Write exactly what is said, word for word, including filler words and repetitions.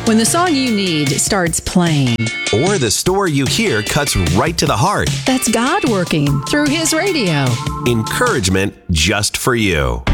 When the song you need starts playing, Or the story you hear cuts right to the heart. that's God working through His radio. Encouragement just for you.